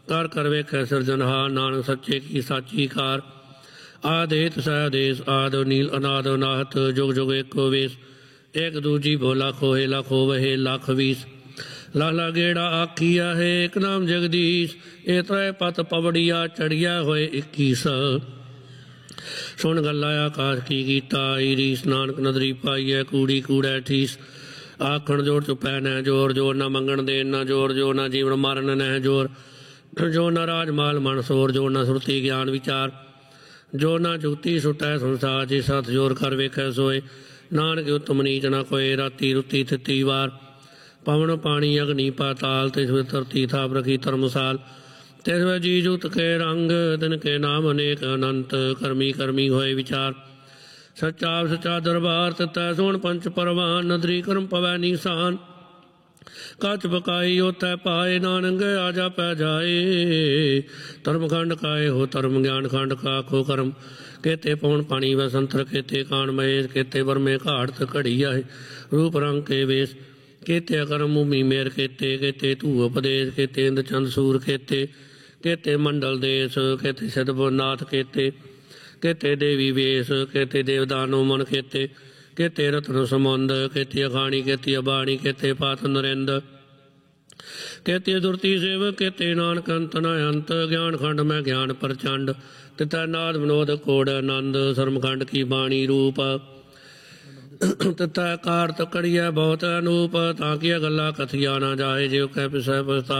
कर कर वेखै सिरजनहार नानक सच्चे की साची कार। आदेत सहदेश आद नील अनाद अनाहत जुग जुग एको वेश। एक दूजी भोला खोहे लाखो वहे लाख बीस। लाला गेड़ा आखिया है एक नाम जगदीश। ए त्रै पत पवड़िया चढ़िया होए 21। सुन गल्ला आकाश की गीता आई रीस। नानक नदरी पाई है कूड़ी कूड़ै ठीस। आखण जोर चुपै न जोर जोर न मंगण देन न जोर जोर न जीवन मारन न जोर। जो न राजमाल मन सोर जो न सुरती ज्ञान विचार। जो न जुगती सुटै संसार जी सत जोर कर वेखै सोए। नानक उत्तम नीच न कोय राती रुती थिती वार। पवन पानी अग्नि पाताल तिस धरती थाप रखी धर्मसाल। तिस जी जुत के रंग तिनके नाम अनेक अनंत। करमी करमी होए विचार सच्चा सच्चा दरबार। तै सोन पंच परवान नदरी कर्म पवै निशान। कच पकाई ओतै पाए नानक आजा पै जाए। धर्म खंड काए हो धर्म ज्ञान खंड का खो कर्म। केते पवन पानी वसंतर केते कान महेश। केते वर्मे घाट घड़ी आए रूप रंग के वेश। केते अकर्म भूमि मेर केते केते तू उपदेश। केते इंद चंद सूर केते केते मंडल देश। केते सिद्धनाथ केते केते देवी वेश। केते देवदानो मन केते केते रत्न समुंद। केते अखाणी केते अबाणी केते पात नरेंद। केते दुरती सेव केते नानक अंत न अंत। ज्ञान खंड में ज्ञान प्रचंड तितै नाद विनोद कोड आनंद। शर्म खंड की बाणी रूप तितै कारत कड़िया बहुत अनूप। ताकि गल्ला कथिया न जाए जो कह पिसै पछता।